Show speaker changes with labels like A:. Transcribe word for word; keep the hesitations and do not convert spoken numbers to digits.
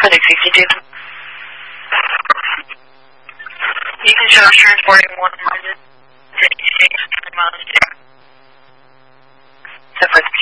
A: FedEx sixty-two. You can show transporting one hundred sixty-six miles. So for